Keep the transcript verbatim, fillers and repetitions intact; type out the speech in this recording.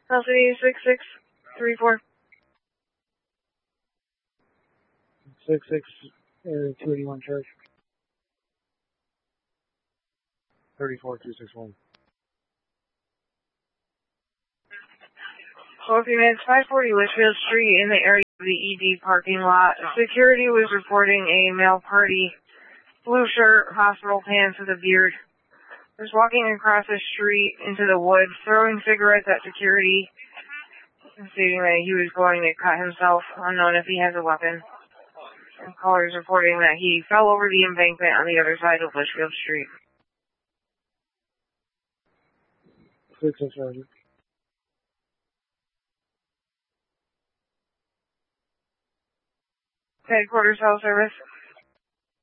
L C six six three four. six six, uh, two eighty-one charge. thirty-four two sixty-one. twelve minutes, five forty Litchfield Street in the area of the E D parking lot. Security was reporting a male party, blue shirt, hospital pants with a beard, was walking across the street into the woods, throwing cigarettes at security, stating that he was going to cut himself, unknown if he has a weapon. And callers reporting that he fell over the embankment on the other side of Litchfield Street. six six, Sergeant. Headquarters cell service.